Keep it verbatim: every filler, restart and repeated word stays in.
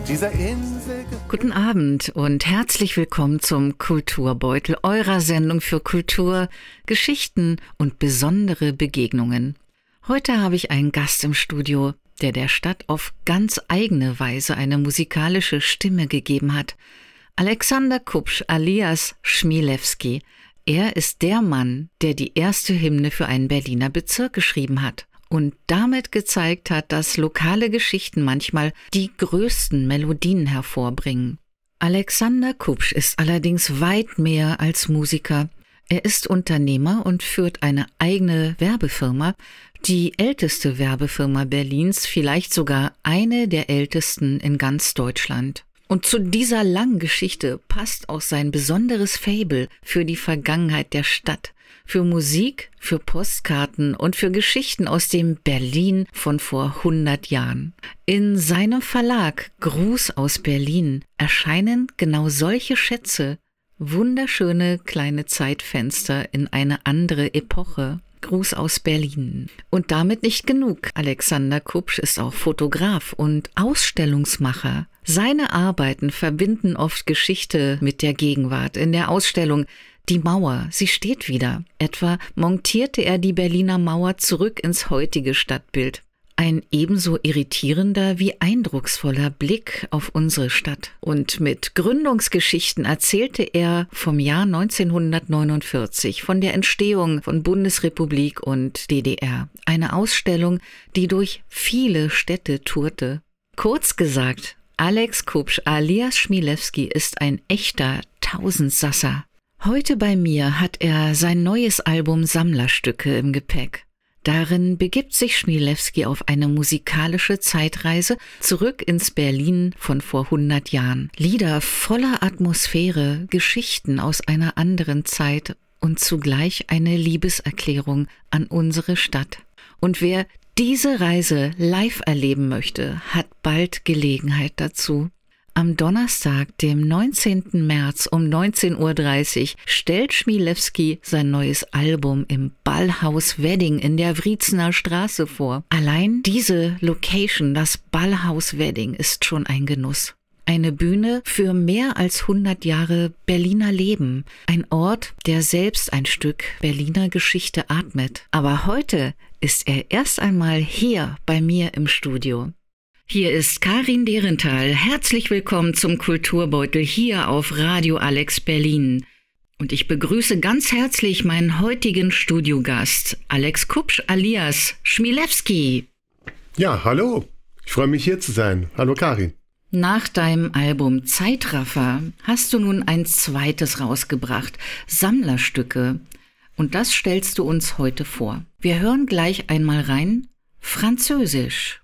dieser Insel. Guten Abend und herzlich willkommen zum Kulturbeutel, eurer Sendung für Kultur, Geschichten und besondere Begegnungen. Heute habe ich einen Gast im Studio, der der Stadt auf ganz eigene Weise eine musikalische Stimme gegeben hat. Alexander Kupsch alias Chmielewski. Er ist der Mann, der die erste Hymne für einen Berliner Bezirk geschrieben hat und damit gezeigt hat, dass lokale Geschichten manchmal die größten Melodien hervorbringen. Alexander Kupsch ist allerdings weit mehr als Musiker. Er ist Unternehmer und führt eine eigene Werbefirma, die älteste Werbefirma Berlins, vielleicht sogar eine der ältesten in ganz Deutschland. Und zu dieser langen Geschichte passt auch sein besonderes Faible für die Vergangenheit der Stadt, für Musik, für Postkarten und für Geschichten aus dem Berlin von vor hundert Jahren. In seinem Verlag Gruß aus Berlin erscheinen genau solche Schätze, wunderschöne kleine Zeitfenster in eine andere Epoche. Gruß aus Berlin. Und damit nicht genug. Alexander Kupsch ist auch Fotograf und Ausstellungsmacher. Seine Arbeiten verbinden oft Geschichte mit der Gegenwart. In der Ausstellung Die Mauer, sie steht wieder. Etwa montierte er die Berliner Mauer zurück ins heutige Stadtbild. Ein ebenso irritierender wie eindrucksvoller Blick auf unsere Stadt. Und mit Gründungsgeschichten erzählte er vom Jahr neunzehnhundertneunundvierzig, von der Entstehung von Bundesrepublik und D D R. Eine Ausstellung, die durch viele Städte tourte. Kurz gesagt, Alex Kupsch alias Chmielewski ist ein echter Tausendsasser. Heute bei mir hat er sein neues Album Sammlerstücke im Gepäck. Darin begibt sich Chmielewski auf eine musikalische Zeitreise zurück ins Berlin von vor hundert Jahren. Lieder voller Atmosphäre, Geschichten aus einer anderen Zeit und zugleich eine Liebeserklärung an unsere Stadt. Und wer diese Reise live erleben möchte, hat bald Gelegenheit dazu. Am Donnerstag, dem neunzehnten März um neunzehn Uhr dreißig stellt Chmielewski sein neues Album im Ballhaus Wedding in der Wriezener Straße vor. Allein diese Location, das Ballhaus Wedding, ist schon ein Genuss. Eine Bühne für mehr als hundert Jahre Berliner Leben. Ein Ort, der selbst ein Stück Berliner Geschichte atmet. Aber heute ist er erst einmal hier bei mir im Studio. Hier ist Karin Derenthal. Herzlich willkommen zum Kulturbeutel hier auf Radio Alex Berlin. Und ich begrüße ganz herzlich meinen heutigen Studiogast, Alex Kupsch alias Chmielewski. Ja, hallo. Ich freue mich hier zu sein. Hallo Karin. Nach deinem Album Zeitraffer hast du nun ein zweites rausgebracht, Sammlerstücke. Und das stellst du uns heute vor. Wir hören gleich einmal rein. Französisch.